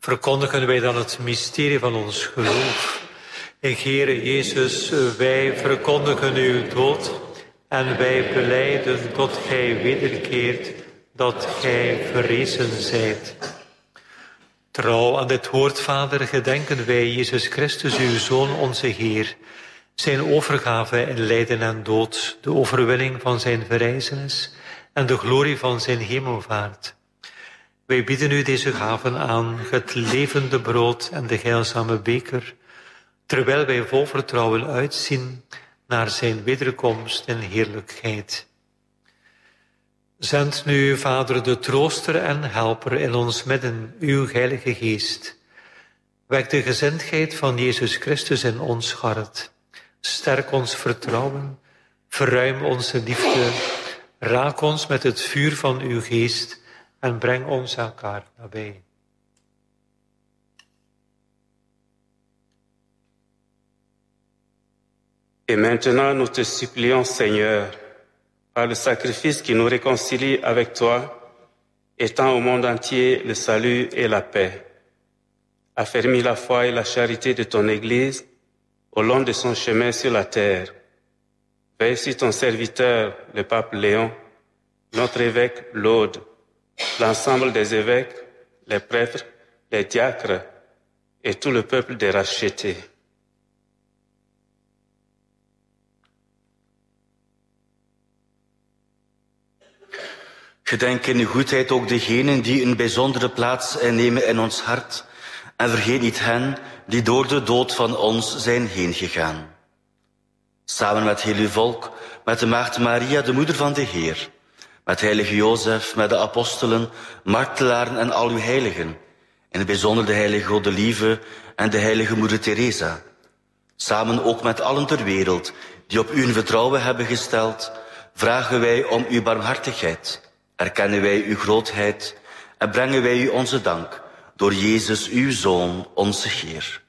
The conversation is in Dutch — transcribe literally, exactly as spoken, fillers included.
verkondigen wij dan het mysterie van ons geloof. Heere Jezus, wij verkondigen uw dood en wij belijden dat gij wederkeert, dat gij verrezen zijt. Trouw aan dit woord, Vader, gedenken wij Jezus Christus, uw Zoon, onze Heer, zijn overgave in lijden en dood, de overwinning van zijn verrijzenis en de glorie van zijn hemelvaart. Wij bieden u deze gaven aan, het levende brood en de heilzame beker, terwijl wij vol vertrouwen uitzien naar zijn wederkomst in heerlijkheid. Zend nu, Vader, de trooster en helper in ons midden, uw heilige geest. Wek de gezindheid van Jezus Christus in ons hart. Sterk ons vertrouwen, verruim onze liefde, raak ons met het vuur van uw geest en breng ons elkaar nabij. Et maintenant, nous te supplions, Seigneur, par le sacrifice qui nous réconcilie avec toi, étends au monde entier le salut et la paix. Affermis la foi et la charité de ton Église au long de son chemin sur la terre. Veille sur ton serviteur, le pape Léon, notre évêque Laude, l'ensemble des évêques, les prêtres, les diacres et tout le peuple des rachetés. Gedenk in uw goedheid ook degenen die een bijzondere plaats innemen in ons hart en vergeet niet hen die door de dood van ons zijn heengegaan. Samen met heel uw volk, met de Maagd Maria, de moeder van de Heer, met heilige Jozef, met de apostelen, martelaren en al uw heiligen, in het bijzonder de heilige Godelieve en de heilige moeder Teresa. Samen ook met allen ter wereld die op u hun vertrouwen hebben gesteld, vragen wij om uw barmhartigheid, erkennen wij uw grootheid en brengen wij u onze dank door Jezus, uw Zoon, onze Heer.